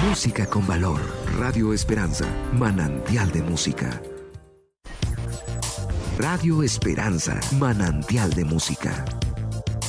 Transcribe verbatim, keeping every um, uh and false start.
Música con valor. Radio Esperanza, manantial de música. Radio Esperanza, manantial de música.